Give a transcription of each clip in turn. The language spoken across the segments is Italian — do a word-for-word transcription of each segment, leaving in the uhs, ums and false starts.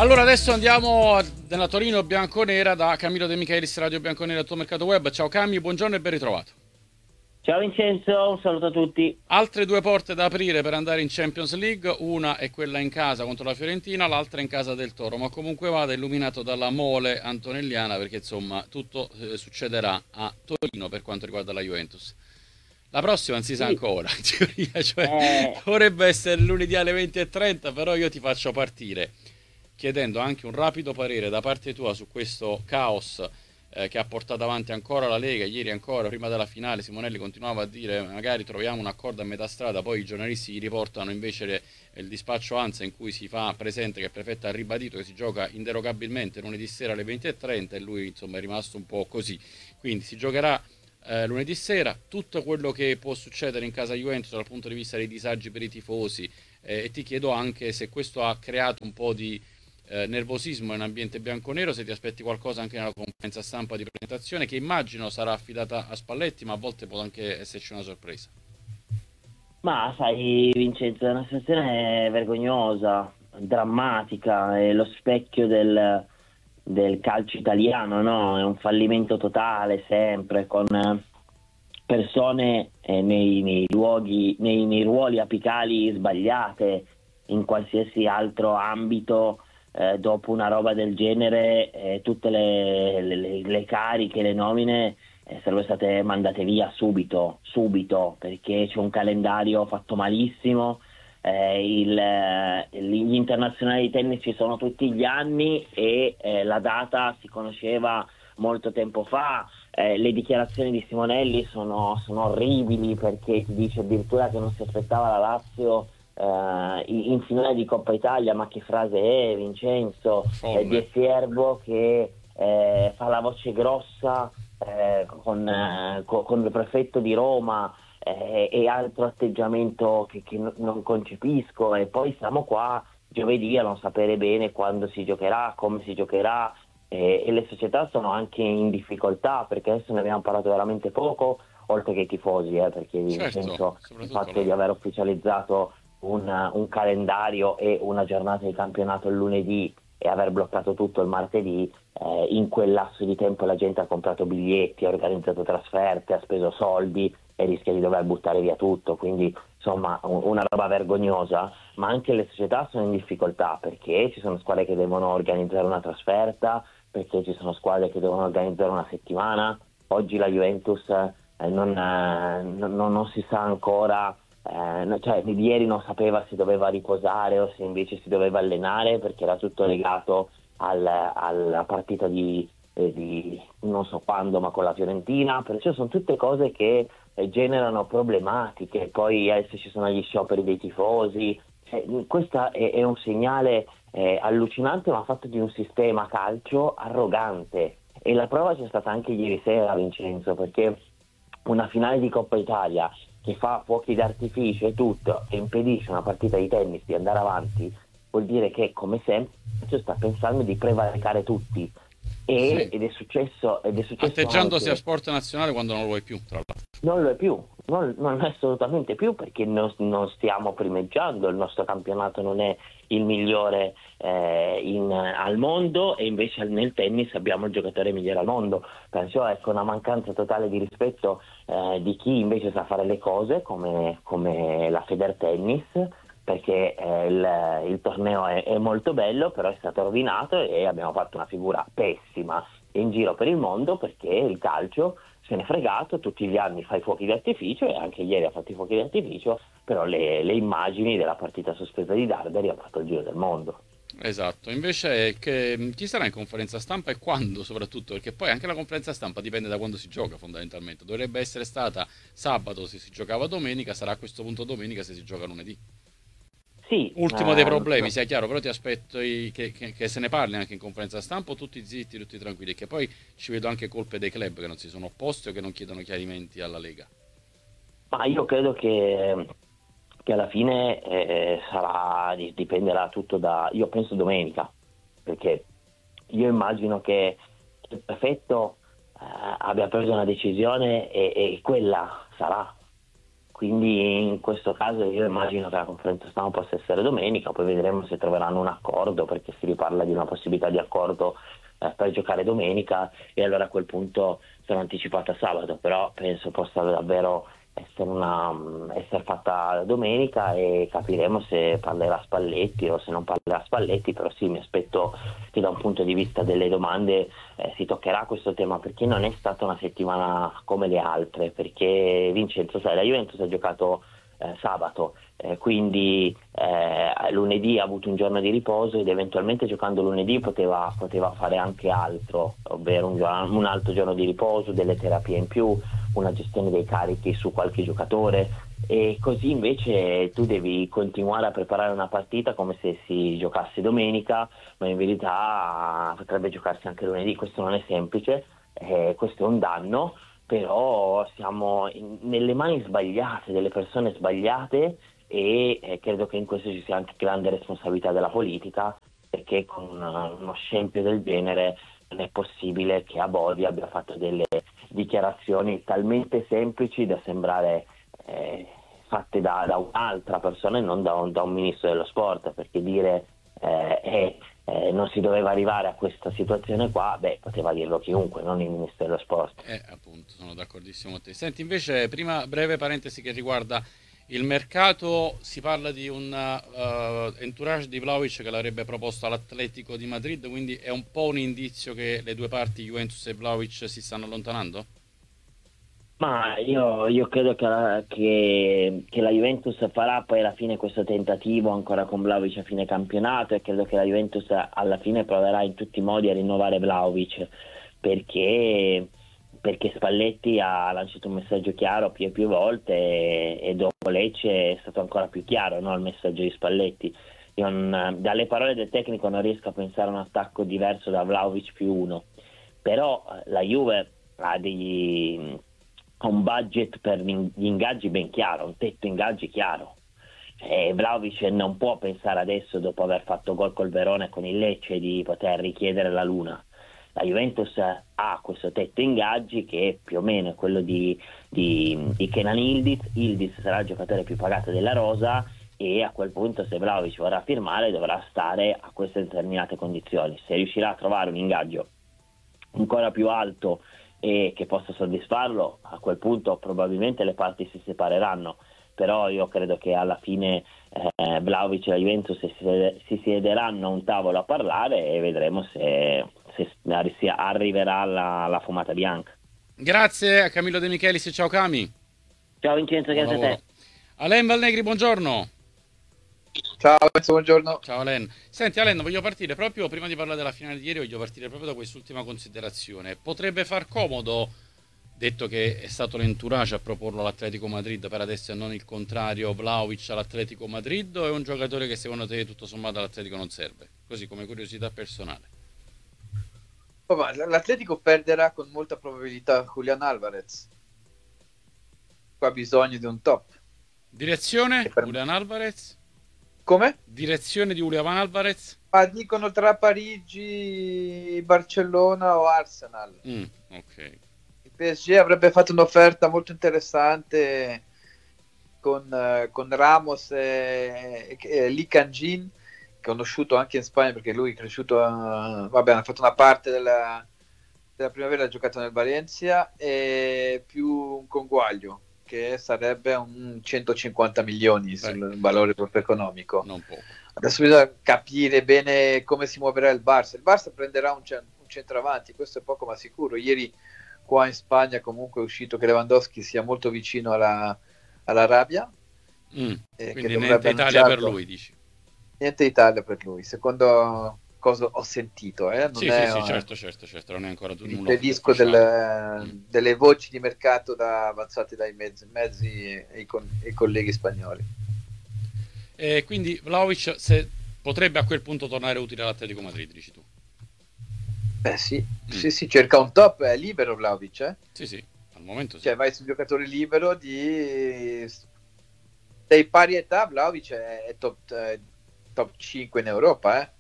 Allora adesso andiamo nella Torino bianconera da Camillo De Michelis, Radio Bianconera, il tuo mercato web. Ciao Cami, buongiorno e ben ritrovato. Ciao Vincenzo, un saluto a tutti. Altre due porte da aprire per andare in Champions League, una è quella in casa contro la Fiorentina, l'altra in casa del Toro, ma comunque vada illuminato dalla mole antonelliana perché insomma tutto eh, succederà a Torino per quanto riguarda la Juventus. La prossima non si sa Sì, ancora, in teoria, cioè eh, dovrebbe essere lunedì alle venti e trenta, però io ti faccio partire chiedendo anche un rapido parere da parte tua su questo caos eh, che ha portato avanti ancora la Lega. Ieri ancora, prima della finale, Simonelli continuava a dire magari troviamo un accordo a metà strada, poi i giornalisti gli riportano invece le- il dispaccio ANSA in cui si fa presente che il prefetto ha ribadito che si gioca inderogabilmente lunedì sera alle venti e trenta e lui insomma è rimasto un po' così. Quindi si giocherà eh, lunedì sera, tutto quello che può succedere in casa Juventus dal punto di vista dei disagi per i tifosi eh, e ti chiedo anche se questo ha creato un po' di eh, nervosismo in ambiente bianconero, se ti aspetti qualcosa anche nella conferenza stampa di presentazione, che immagino sarà affidata a Spalletti, ma a volte può anche esserci una sorpresa. ma sai Vincenzo, è una situazione vergognosa, drammatica, è lo specchio del, del calcio italiano, no? È un fallimento totale sempre, con eh, persone eh, nei, nei luoghi, nei, nei ruoli apicali sbagliate, in qualsiasi altro ambito. Eh, dopo una roba del genere, eh, tutte le, le- le cariche, le nomine eh, sarebbero state mandate via subito, subito, perché c'è un calendario fatto malissimo. Eh, il, eh, gli internazionali di tennis ci sono tutti gli anni e eh, la data si conosceva molto tempo fa. Eh, le dichiarazioni di Simonelli sono, sono orribili, perché ti dice addirittura che non si aspettava la Lazio eh, in in finale di Coppa Italia. Ma che frase è, Vincenzo? Eh, Folle. Di Siervo che eh, fa la voce grossa eh, con, eh, co- con il prefetto di Roma, eh, e altro atteggiamento che, che no- non concepisco. E poi siamo qua giovedì a non sapere bene quando si giocherà, come si giocherà, e, e le società sono anche in difficoltà, perché adesso ne abbiamo parlato veramente poco, oltre che i tifosi, eh, perché Certo, Vincenzo, il soprattutto fatto di loro. aver ufficializzato un, un calendario e una giornata di campionato il lunedì e aver bloccato tutto il martedì, eh, in quel lasso di tempo la gente ha comprato biglietti, ha organizzato trasferte, ha speso soldi e rischia di dover buttare via tutto. Quindi insomma un- una roba vergognosa. Ma anche le società sono in difficoltà, perché ci sono squadre che devono organizzare una trasferta, perché ci sono squadre che devono organizzare una settimana. Oggi la Juventus eh, non, eh, non- non si sa ancora, eh, no- cioè ieri non sapeva se doveva riposare o se invece si doveva allenare, perché era tutto legato al- alla partita di, eh, di non so quando, ma con la Fiorentina. Perciò sono tutte cose che eh, generano problematiche. Poi adesso ci sono gli scioperi dei tifosi. Cioè, questo è, è un segnale eh, allucinante, ma fatto di un sistema calcio arrogante. E la prova c'è stata anche ieri sera, Vincenzo, perché una finale di Coppa Italia che fa fuochi d'artificio e tutto e impedisce a una partita di tennis di andare avanti, vuol dire che, come sempre, sta pensando di prevaricare tutti. E, Sì, ed è successo, ed è successo atteggiandosi a anche. sport nazionale quando non lo vuoi più, tra l'altro. Non lo è più, non, non è assolutamente più, perché non, non stiamo primeggiando, il nostro campionato non è il migliore eh, in- al mondo, e invece nel tennis abbiamo il giocatore migliore al mondo. Penso, ecco, una mancanza totale di rispetto eh, di chi invece sa fare le cose come, come la Federtennis, perché eh, il, il torneo è, è molto bello, però è stato rovinato e abbiamo fatto una figura pessima in giro per il mondo, perché il calcio se n'è fregato, tutti gli anni fa i fuochi d'artificio, e anche ieri ha fatto i fuochi d'artificio, però le, le immagini della partita sospesa di Darderi hanno fatto il giro del mondo. Esatto, invece che, chi sarà in conferenza stampa e quando soprattutto? Perché poi anche la conferenza stampa dipende da quando si gioca fondamentalmente. Dovrebbe essere stata sabato se si giocava domenica, sarà a questo punto domenica se si gioca lunedì. Sì, Ultimo dei ehm, problemi, no, sia chiaro, però ti aspetto i- che, che- che se ne parli anche in conferenza stampa o tutti zitti, tutti tranquilli, e che poi ci vedo anche colpe dei club che non si sono opposti o che non chiedono chiarimenti alla Lega. ma io credo che, che alla fine eh, sarà, di- dipenderà tutto da, io penso domenica, perché io immagino che il prefetto eh, abbia preso una decisione, e, e quella sarà. quindi in questo caso io immagino che la conferenza stampa possa essere domenica, poi vedremo se troveranno un accordo, perché si riparla di una possibilità di accordo eh, per giocare domenica, e allora a quel punto sono anticipata a sabato, però penso possa davvero essere, una, essere fatta domenica, e capiremo se parlerà Spalletti o se non parlerà Spalletti. Però sì, mi aspetto che da un punto di vista delle domande eh, si toccherà questo tema, perché non è stata una settimana come le altre, perché Vincenzo, sai, la Juventus ha giocato eh, sabato, eh, quindi eh, lunedì ha avuto un giorno di riposo, ed eventualmente giocando lunedì poteva, poteva fare anche altro, ovvero un, giorno- un altro giorno di riposo, delle terapie in più, una gestione dei carichi su qualche giocatore, e così invece tu devi continuare a preparare una partita come se si giocasse domenica, ma in verità potrebbe giocarsi anche lunedì. Questo non è semplice, eh, questo è un danno, però siamo in- nelle mani sbagliate, delle persone sbagliate, e eh, credo che in questo ci sia anche grande responsabilità della politica, perché con uh, uno scempio del genere non è possibile che Abodi abbia fatto delle dichiarazioni talmente semplici da sembrare eh, fatte da, da un'altra persona e non da un, da un ministro dello sport, perché dire eh, eh, eh, non si doveva arrivare a questa situazione qua, beh, poteva dirlo chiunque, non il ministro dello sport. Eh, appunto, sono d'accordissimo con te. Senti, invece, prima breve parentesi che riguarda il mercato, si parla di un uh, entourage di Vlahovic che l'avrebbe proposto all'Atletico di Madrid, quindi è un po' un indizio che le due parti, Juventus e Vlahovic, si stanno allontanando? Ma io, io credo che la, che- che la Juventus farà poi alla fine questo tentativo ancora con Vlahovic a fine campionato, e credo che la Juventus alla fine proverà in tutti i modi a rinnovare Vlahovic, perché, perché Spalletti ha lanciato un messaggio chiaro più e più volte, e, e dopo Lecce è stato ancora più chiaro, no, il messaggio di Spalletti. Io non- dalle parole del tecnico non riesco a pensare a un attacco diverso da Vlahovic più uno, però eh, la Juve ha degli ha un budget per gli ingaggi ben chiaro, un tetto ingaggi chiaro. E Vlahovic non può pensare adesso, dopo aver fatto gol col Verona e con il Lecce, di poter richiedere la Luna. La Juventus ha questo tetto ingaggi che è più o meno è quello di, di, di Kenan Yildiz. Yildiz sarà il giocatore più pagato della rosa, e a quel punto, se Vlahovic vorrà firmare, dovrà stare a queste determinate condizioni. Se riuscirà a trovare un ingaggio ancora più alto e che possa soddisfarlo, a quel punto probabilmente le parti si separeranno. Però io credo che alla fine eh, Vlahovic e la Juventus si, si siederanno a un tavolo a parlare, e vedremo se, se si arriverà la, la fumata bianca. Grazie a Camillo De Michelis, ciao Cami. Ciao Vincenzo, Buon grazie a lavoro. te. Alain Valnegri, buongiorno. Ciao, Enzo, buongiorno. Ciao Alain. Senti Alain, voglio partire proprio, prima di parlare della finale di ieri, voglio partire proprio da quest'ultima considerazione. Potrebbe far comodo, detto che è stato l'entourage a proporlo all'Atletico Madrid per adesso e non il contrario, Vlahovic all'Atletico Madrid, o è un giocatore che secondo te tutto sommato all'Atletico non serve? Così come curiosità personale. Oh, ma l'Atletico perderà con molta probabilità Julian Alvarez. Qua ha bisogno di un top. Direzione, Per... Julian Alvarez? Come? Direzione di Julian Alvarez? Ma dicono tra Parigi, Barcellona o Arsenal. Mm, ok. Il P S G avrebbe fatto un'offerta molto interessante con, uh, con Ramos e, e, e Lee Kang-jin, conosciuto anche in Spagna perché lui è cresciuto, uh, vabbè, ha fatto una parte della, della primavera, ha giocato nel Valencia, e più un conguaglio che sarebbe un centocinquanta milioni sul Beh, valore proprio economico. non poco. Adesso bisogna capire bene come si muoverà il Barça. Il Barça prenderà un, cent- un centravanti, questo è poco ma sicuro. Ieri qua in Spagna comunque è uscito che Lewandowski sia molto vicino alla, all'Arabia, Mm, eh, che quindi dovrebbe niente Italia per annunciarlo. lui, dici? Niente Italia per lui, secondo cosa ho sentito, eh? Non Sì, sì, è sì, uh, certo, certo, certo, non è ancora tu- nulla di riferisco ufficiale. Mm. del, delle voci di mercato da, avanzate dai mezzi, mezzi e, i, con, e i colleghi spagnoli. E quindi Vlahovic se potrebbe a quel punto tornare utile all'Atletico Madrid, dici tu? Eh sì, Mm. sì, sì, cerca un top, è libero Vlahovic, eh? Sì, sì, al momento sì. Cioè vai sul giocatore libero di dei pari età. Vlahovic è, è top, eh, top cinque in Europa, eh?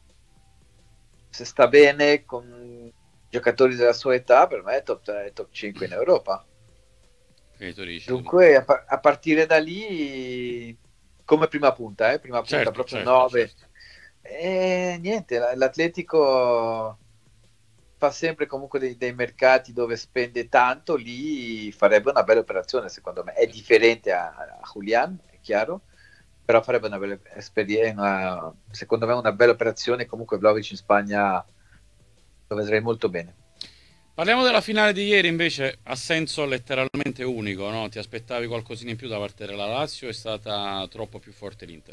Se sta bene con giocatori della sua età, per me è top, è top cinque in Europa. Quindi tu dici, Dunque, a, pa- a partire da lì, come prima punta, eh, prima punta certo, proprio certo, nove. certo. E niente, la- l'Atletico fa sempre comunque dei, dei mercati dove spende tanto, lì farebbe una bella operazione, secondo me. È differente a, a Julian, è chiaro, però farebbe una bella esperienza, secondo me una bella operazione. Comunque Vlahovic in Spagna lo vedrei molto bene. Parliamo della finale di ieri, invece, a senso letteralmente unico, no? Ti aspettavi qualcosina in più da parte della Lazio, è stata troppo più forte l'Inter.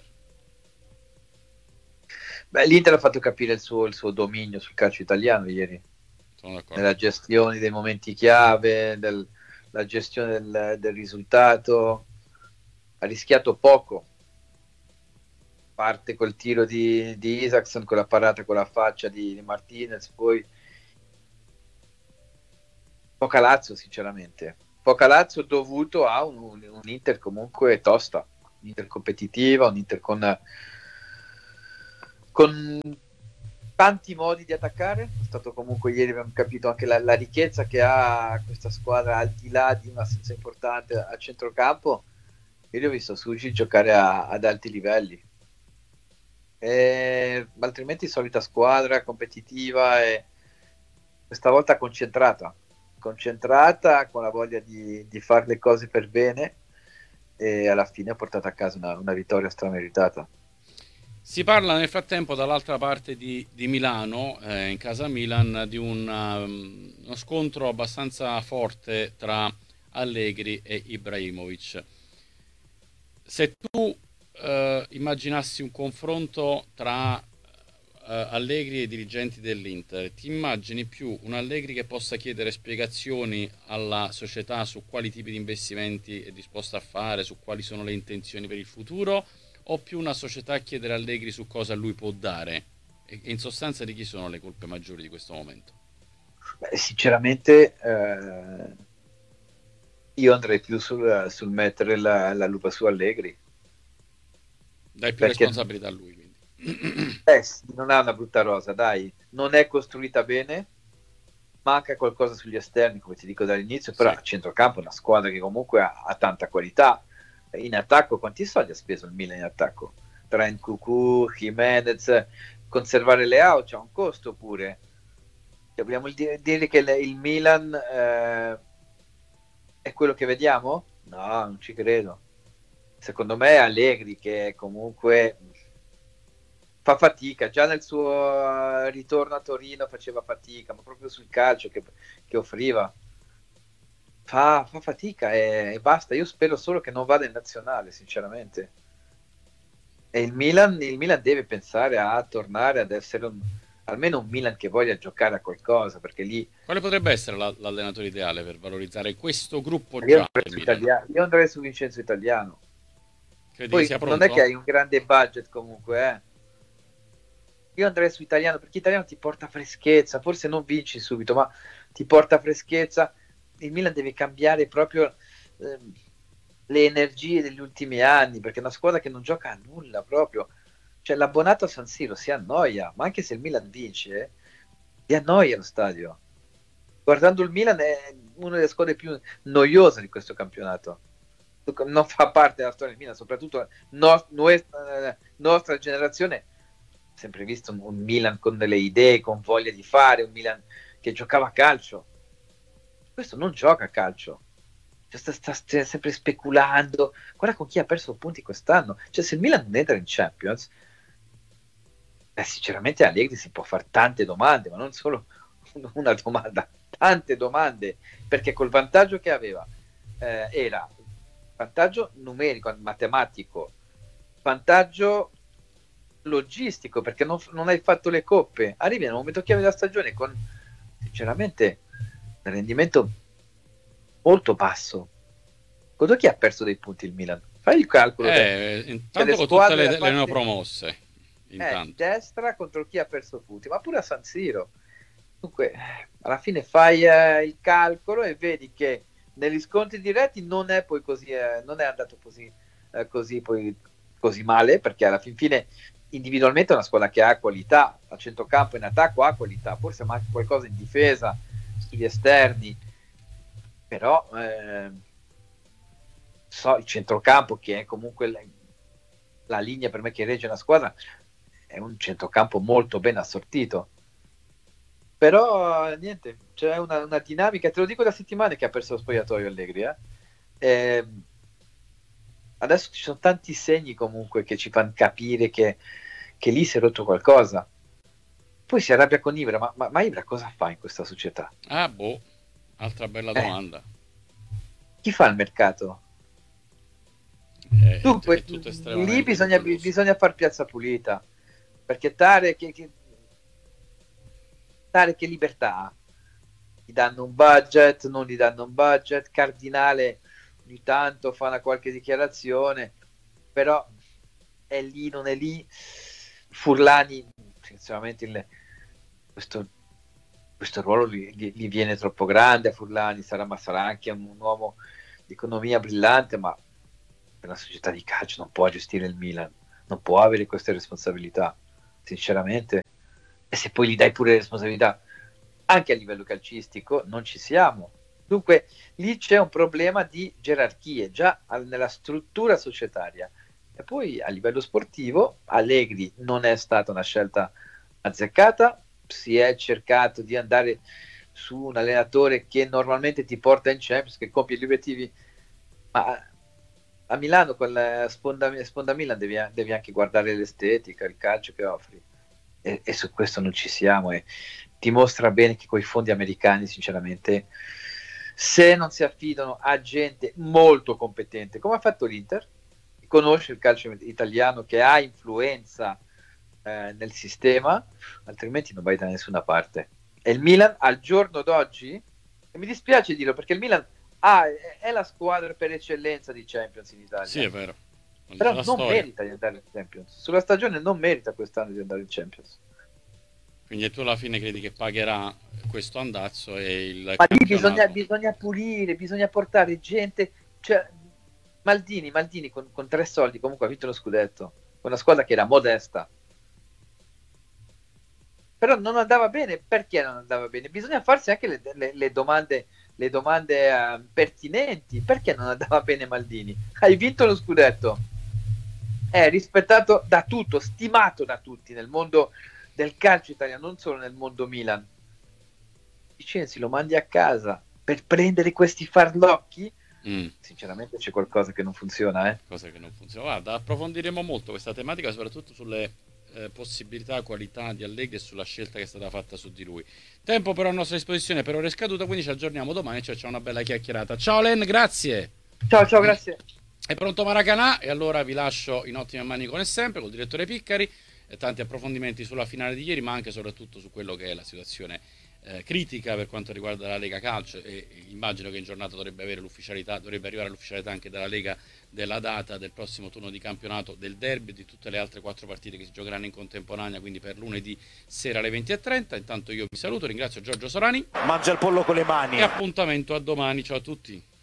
Beh, l'Inter ha fatto capire il suo, il suo dominio sul calcio italiano ieri, Sono d'accordo. nella gestione dei momenti chiave, del, la gestione del, del risultato. Ha rischiato poco, parte col tiro di, di Isaacson, con la parata con la faccia di, di Martinez, poi poca Lazio sinceramente, poca Lazio dovuto a un, un, un Inter comunque tosta, un Inter competitiva, un Inter con, con tanti modi di attaccare. È stato comunque ieri, abbiamo capito anche la, la ricchezza che ha questa squadra al di là di un'assenza importante a centrocampo. Ieri ho visto Suji giocare a, ad alti livelli. E, altrimenti solita squadra competitiva e questa volta concentrata, concentrata con la voglia di, di fare le cose per bene, e alla fine ha portato a casa una, una vittoria strameritata. Si parla nel frattempo dall'altra parte di, di Milano, eh, in casa Milan, di un, um, uno scontro abbastanza forte tra Allegri e Ibrahimovic. Se tu eh, immaginassi un confronto tra eh, Allegri e i dirigenti dell'Inter, ti immagini più un Allegri che possa chiedere spiegazioni alla società su quali tipi di investimenti è disposta a fare, su quali sono le intenzioni per il futuro, o più una società a chiedere a Allegri su cosa lui può dare? E in sostanza di chi sono le colpe maggiori di questo momento? Beh, sinceramente eh, io andrei più sul, sul mettere la, la lupa su Allegri, Dai più perché responsabilità a lui, quindi. eh, sì, non ha una brutta rosa, dai, non è costruita bene, manca qualcosa sugli esterni, come ti dico dall'inizio, però Sì. a centrocampo è una squadra che comunque ha, ha tanta qualità. In attacco, quanti soldi ha speso il Milan in attacco? Tra Nkunku, Jimenez, conservare Leao c'ha un costo pure. Dobbiamo dire, dire che il, il Milan eh, è quello che vediamo? No, non ci credo. Secondo me è Allegri che comunque fa fatica, già nel suo ritorno a Torino faceva fatica, ma proprio sul calcio che, che offriva. Fa, fa fatica e, e basta. Io spero solo che non vada in nazionale, sinceramente. E il Milan, il Milan deve pensare a tornare ad essere un, almeno un Milan che voglia giocare a qualcosa, perché lì Quale potrebbe essere la- l'allenatore ideale per valorizzare questo gruppo io già andrei del su, Milan? Italia- io andrei su Vincenzo Italiano. Credi che Poi sia non è che pronto? hai un grande budget comunque, eh. Io andrei su Italiano perché Italiano ti porta freschezza, forse non vinci subito, ma ti porta freschezza. Il Milan deve cambiare proprio ehm, le energie degli ultimi anni, perché è una squadra che non gioca a nulla proprio. Cioè l'abbonato a San Siro si annoia, ma anche se il Milan vince, eh, si annoia lo stadio. Guardando il Milan è una delle squadre più noiose di questo campionato. Non fa parte della storia del Milan, soprattutto no, nostra, nostra generazione ha sempre visto un, un Milan con delle idee, con voglia di fare, un Milan che giocava a calcio. Questo non gioca a calcio, cioè, sta, sta, sta sempre speculando. Guarda con chi ha perso punti quest'anno. Cioè, se il Milan non entra in Champions, eh, sinceramente Allegri si può fare tante domande, ma non solo una domanda, tante domande, perché col vantaggio che aveva eh, era vantaggio numerico, matematico, vantaggio logistico, perché non, non hai fatto le coppe, arrivi nel momento chiave della stagione con sinceramente un rendimento molto basso. Contro chi ha perso dei punti il Milan? Fai il calcolo de- Eh, delle intanto con tutte squadre le, a le parte neopromosse, eh, di intanto. destra contro chi ha perso punti, ma pure a San Siro. Dunque, alla fine fai eh, il calcolo e vedi che negli scontri diretti non è poi così, eh, non è andato così, eh, così, poi, così male, perché alla fin fine individualmente è una squadra che ha qualità, a centrocampo in attacco ha qualità, forse manca qualcosa in difesa, sugli esterni, però eh, so, il centrocampo, che è comunque la, la linea per me che regge una squadra, è un centrocampo molto ben assortito. Però niente, c'è una, una dinamica, te lo dico da settimane che ha perso lo spogliatoio Allegri, eh? E adesso ci sono tanti segni comunque che ci fanno capire che, che lì si è rotto qualcosa. Poi si arrabbia con Ibra, ma, ma, ma Ibra cosa fa in questa società? Ah, boh, altra bella Eh, domanda. chi fa il mercato? È, è, Dunque, è tutto lì estremamente bisogna, dubbioso. bisogna far piazza pulita, perché Tare che, che, Tare che libertà ha? Gli danno un budget, non gli danno un budget, Cardinale ogni tanto fa una qualche dichiarazione, però è lì, non è lì. Furlani, sinceramente, il, questo, questo ruolo gli, gli, gli viene troppo grande a Furlani, sarà, ma sarà anche un, un uomo di economia brillante, ma per una società di calcio non può gestire il Milan, non può avere queste responsabilità, sinceramente. E se poi gli dai pure le responsabilità anche a livello calcistico, non ci siamo. Dunque lì c'è un problema di gerarchie già nella struttura societaria. E poi a livello sportivo Allegri non è stata una scelta azzeccata, si è cercato di andare su un allenatore che normalmente ti porta in Champions, che compie gli obiettivi, ma a Milano con la sponda, sponda Milan devi, devi anche guardare l'estetica, il calcio che offri, e, e su questo non ci siamo, e ti mostra bene che con i fondi americani sinceramente, se non si affidano a gente molto competente come ha fatto l'Inter, che conosce il calcio italiano, che ha influenza eh, nel sistema, altrimenti non vai da nessuna parte. E il Milan al giorno d'oggi, e mi dispiace dirlo perché il Milan ah, è la squadra per eccellenza di Champions in Italia. Sì, è vero. Non Però la non storia. merita di andare in Champions. Sulla stagione non merita quest'anno di andare in Champions. Quindi tu alla fine credi che pagherà questo andazzo e il Ma lì campionato? bisogna, bisogna pulire, bisogna portare gente. Cioè, Maldini, Maldini con, con tre soldi comunque ha vinto lo scudetto. Con una squadra che era modesta. Però non andava bene. Perché non andava bene? Bisogna farsi anche le, le, le domande, le domande uh, pertinenti. Perché non andava bene Maldini? Hai vinto lo scudetto. È rispettato da tutto, stimato da tutti nel mondo del calcio italiano, non solo nel mondo Milan. Vicenzi lo mandi a casa per prendere questi farlocchi? Mm. Sinceramente c'è qualcosa che non funziona, eh? Cosa che non funziona. Guarda, approfondiremo molto questa tematica, soprattutto sulle eh, possibilità, qualità di Allegri e sulla scelta che è stata fatta su di lui. Tempo però a nostra disposizione per ora è scaduto, quindi ci aggiorniamo domani, cioè c'è una bella chiacchierata. Ciao Len, grazie. Ciao, ciao, grazie. È pronto Maracanà e allora vi lascio in ottime mani come sempre col direttore Piccari e tanti approfondimenti sulla finale di ieri, ma anche e soprattutto su quello che è la situazione eh, critica per quanto riguarda la Lega Calcio, e, e immagino che in giornata dovrebbe avere l'ufficialità, dovrebbe arrivare l'ufficialità anche della Lega della data del prossimo turno di campionato, del derby e di tutte le altre quattro partite che si giocheranno in contemporanea, quindi per lunedì sera alle venti e trenta. Intanto io vi saluto, ringrazio Giorgio Sorani. Mangia il pollo con le mani. E appuntamento a domani, ciao a tutti.